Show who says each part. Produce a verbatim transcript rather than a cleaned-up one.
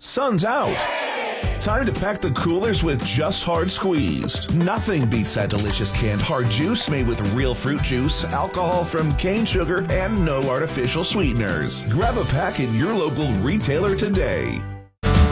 Speaker 1: Sun's out. Time to pack the coolers with Just Hard Squeezed. Nothing beats that delicious canned hard juice made with real fruit juice, alcohol from cane sugar, and no artificial sweeteners. Grab a pack in your local retailer today.